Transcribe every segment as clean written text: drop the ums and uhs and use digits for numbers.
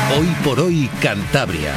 Hoy por hoy Cantabria.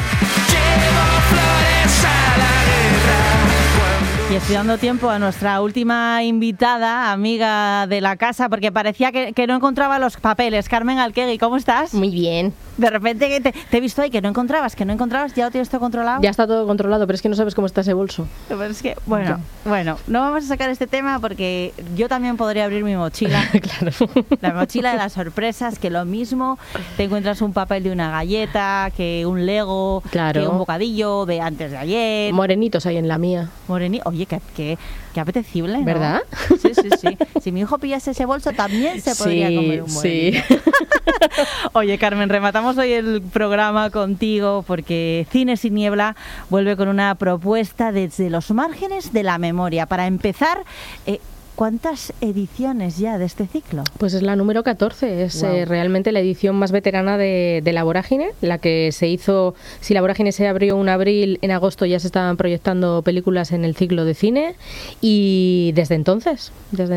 Y estoy dando tiempo a nuestra última invitada, amiga de la casa, porque parecía que no encontraba los papeles. Carmen Alquegui, ¿cómo estás? Muy bien. De repente que te he visto ahí que no encontrabas, ¿ya lo tienes todo controlado? Ya está todo controlado, pero es que no sabes cómo está ese bolso. Pero es que, bueno, no vamos a sacar este tema porque yo también podría abrir mi mochila. Claro. La mochila de las sorpresas, que lo mismo te encuentras un papel de una galleta, que un Lego, claro, que un bocadillo de antes de ayer. Morenitos hay en la mía. Oye, qué apetecible, ¿no? ¿Verdad? Sí. Si mi hijo pillase ese bolso, también se podría comer un morenito. Sí. Oye, Carmen, rematamos hoy el programa contigo porque Cine sin Niebla vuelve con una propuesta desde los márgenes de la memoria. Para empezar, ¿cuántas ediciones ya de este ciclo? Pues es la número 14, es Wow. Realmente la edición más veterana de La Vorágine, la que se hizo, si La Vorágine se abrió en abril, en agosto ya se estaban proyectando películas en el ciclo de cine y desde entonces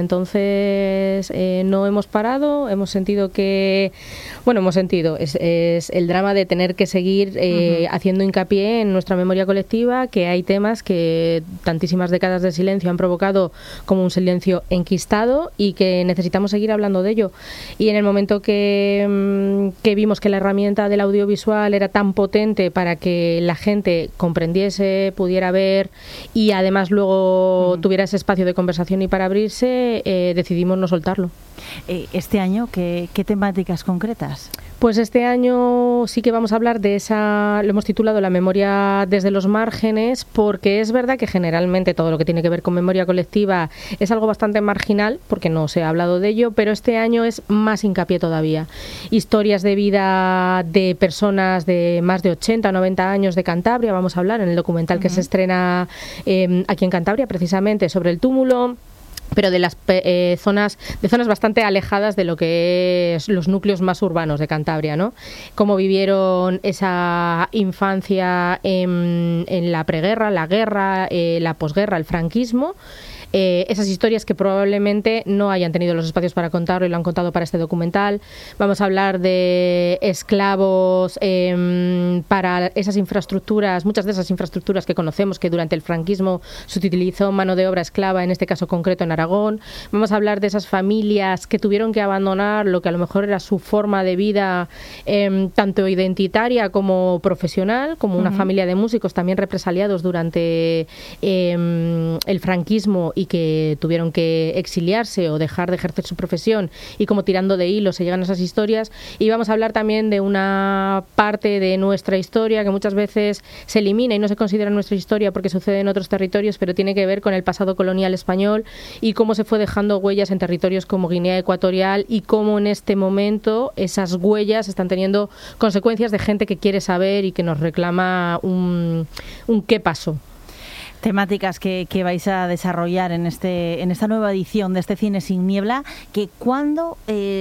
no hemos parado, hemos sentido es el drama de tener que seguir haciendo hincapié en nuestra memoria colectiva, que hay temas que tantísimas décadas de silencio han provocado como un silencio enquistado y que necesitamos seguir hablando de ello. Y en el momento que vimos que la herramienta del audiovisual era tan potente para que la gente comprendiese, pudiera ver y además luego tuviera ese espacio de conversación y para abrirse, decidimos no soltarlo. Este año, ¿qué temáticas concretas? Pues este año sí que vamos a hablar de esa, lo hemos titulado La memoria desde los márgenes, porque es verdad que generalmente todo lo que tiene que ver con memoria colectiva es algo bastante marginal, porque no se ha hablado de ello, pero este año es más hincapié todavía. Historias de vida de personas de más de 80 o 90 años de Cantabria, vamos a hablar en el documental que se estrena aquí en Cantabria, precisamente sobre el túmulo, pero de las zonas bastante alejadas de lo que es los núcleos más urbanos de Cantabria, ¿no? Cómo vivieron esa infancia en la preguerra, la guerra, la posguerra, el franquismo. Esas historias que probablemente no hayan tenido los espacios para contarlo y lo han contado para este documental. Vamos a hablar de esclavos para esas infraestructuras, muchas de esas infraestructuras que conocemos que durante el franquismo se utilizó mano de obra esclava, en este caso concreto en Aragón. Vamos a hablar de esas familias que tuvieron que abandonar lo que a lo mejor era su forma de vida, tanto identitaria como profesional, como una familia de músicos también represaliados durante el franquismo y que tuvieron que exiliarse o dejar de ejercer su profesión, y como tirando de hilo se llegan a esas historias. Y vamos a hablar también de una parte de nuestra historia que muchas veces se elimina y no se considera nuestra historia porque sucede en otros territorios, pero tiene que ver con el pasado colonial español y cómo se fue dejando huellas en territorios como Guinea Ecuatorial y cómo en este momento esas huellas están teniendo consecuencias de gente que quiere saber y que nos reclama un qué pasó. Temáticas que vais a desarrollar en esta nueva edición de este Cine sin Niebla, que ¿cuándo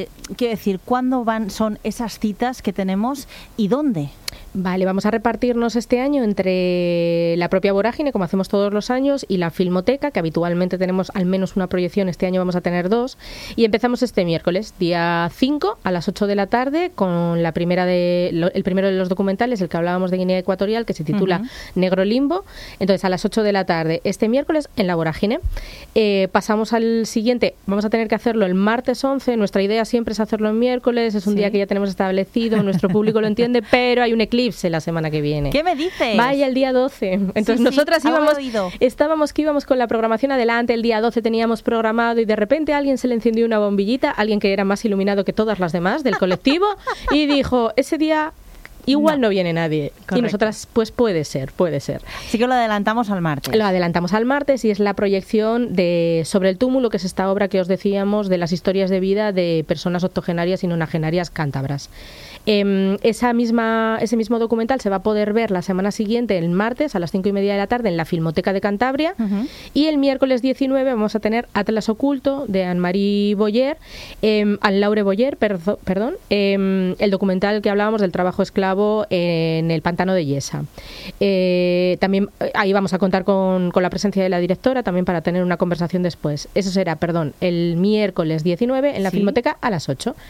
son esas citas que tenemos y dónde? Vale, vamos a repartirnos este año entre la propia Vorágine, como hacemos todos los años, y la Filmoteca, que habitualmente tenemos al menos una proyección, este año vamos a tener 2, y empezamos este miércoles, día 5, a las 8 de la tarde, con el primero de los documentales, el que hablábamos de Guinea Ecuatorial, que se titula Negro Limbo. Entonces, a las 8 de la tarde, este miércoles, en la Vorágine. Pasamos al siguiente, vamos a tener que hacerlo el martes 11, nuestra idea siempre es hacerlo el miércoles, es un día que ya tenemos establecido, nuestro público lo entiende, pero hay un eclipse la semana que viene. ¿Qué me dices? Vaya, el día 12. Entonces nosotras íbamos con la programación adelante, el día 12 teníamos programado y de repente a alguien se le encendió una bombillita, alguien que era más iluminado que todas las demás del colectivo y dijo, ese día igual no viene nadie. Correcto. Y nosotras, pues puede ser. Así que lo adelantamos al martes. Lo adelantamos al martes y es la proyección de Sobre el túmulo, que es esta obra que os decíamos de las historias de vida de personas octogenarias y nonagenarias cántabras. Ese mismo documental se va a poder ver la semana siguiente, el martes, a las 5:30 de la tarde, en la Filmoteca de Cantabria. Y el miércoles 19 vamos a tener Atlas Oculto, de Anne-Marie Boyer, Anne-Laure Boyer, perdón, el documental que hablábamos del trabajo esclavo en el pantano de Yesa. También ahí vamos a contar con la presencia de la directora, también para tener una conversación después. Eso será, el miércoles 19 en la Filmoteca a las 8.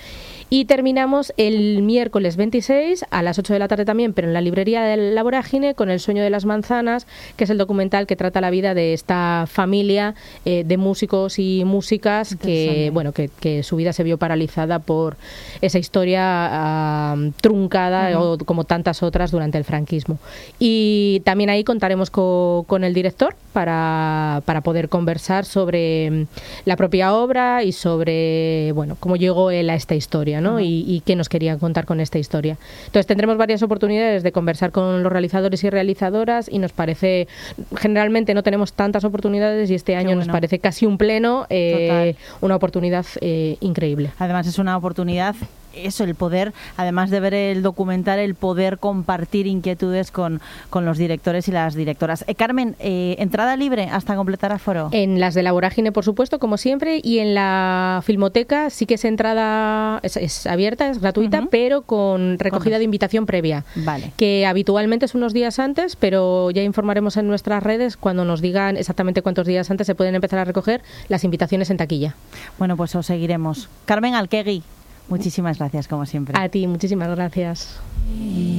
Y terminamos el miércoles 26 a las 8 de la tarde también, pero en la librería de La Vorágine, con El sueño de las manzanas, que es el documental que trata la vida de esta familia de músicos y músicas que, bueno, que su vida se vio paralizada por esa historia truncada, o como tantas otras durante el franquismo. Y también ahí contaremos con el director para poder conversar sobre la propia obra y sobre, bueno, cómo llegó él a esta historia, ¿no? Y qué nos quería contar con esta historia. Entonces tendremos varias oportunidades de conversar con los realizadores y realizadoras, y nos parece, generalmente no tenemos tantas oportunidades, y este año nos parece casi un pleno, una oportunidad increíble. Además es una oportunidad, eso, el poder, además de ver el documental, el poder compartir inquietudes con los directores y las directoras. Carmen, entrada libre hasta completar aforo. En las de La Vorágine, por supuesto, como siempre, y en la Filmoteca sí que es entrada, es abierta, es gratuita, pero con recogida de invitación previa. Vale. Que habitualmente es unos días antes, pero ya informaremos en nuestras redes cuando nos digan exactamente cuántos días antes se pueden empezar a recoger las invitaciones en taquilla. Bueno, pues os seguiremos. Carmen Alquegui, muchísimas gracias, como siempre. A ti, muchísimas gracias.